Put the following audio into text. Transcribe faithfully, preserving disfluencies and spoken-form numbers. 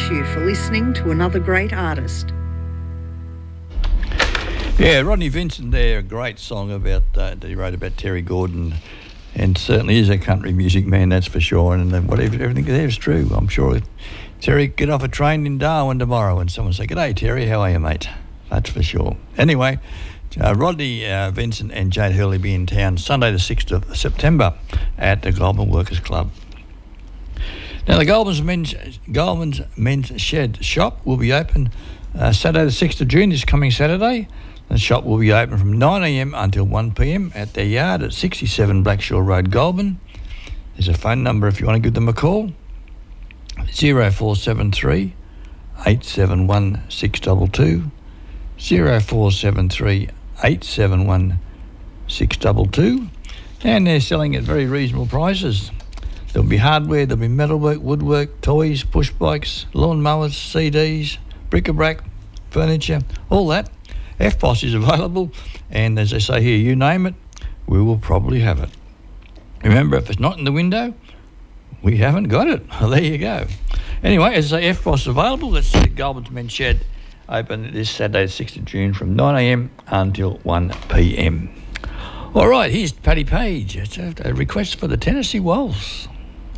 you for listening to another great artist. Yeah, Rodney Vincent there, a great song about uh, that he wrote about Terry Gordon, and certainly is a country music man, that's for sure. And uh, whatever everything there is true. I'm sure Terry get off a train in Darwin tomorrow, and someone say, "G'day, Terry, how are you, mate?" That's for sure. Anyway, uh, Rodney uh, Vincent and Jade Hurley be in town Sunday the sixth of September at the Goulburn Workers Club. Now, the Goulburn's Men's, Goulburn's Men's Shed shop will be open uh, Saturday the sixth of June, this coming Saturday. The shop will be open from nine a m until one p m at their yard at sixty-seven Blackshaw Road, Goulburn. There's a phone number if you want to give them a call, zero four seven three, eight seven one, six two two, zero four seven three, eight seven one, six two two, and they're selling at very reasonable prices. There'll be hardware, there'll be metalwork, woodwork, toys, push bikes, lawn mowers, C Ds, bric-a-brac, furniture, all that. F P O S is available, and as they say here, you name it, we will probably have it. Remember, if it's not in the window, we haven't got it. Well, there you go. Anyway, as I say, F P O S is available. Let's see Goulburn's Men's Shed open this Saturday, the sixth of June, from nine a m until one p m. All right, here's Paddy Page. It's a, a request for the Tennessee Waltz.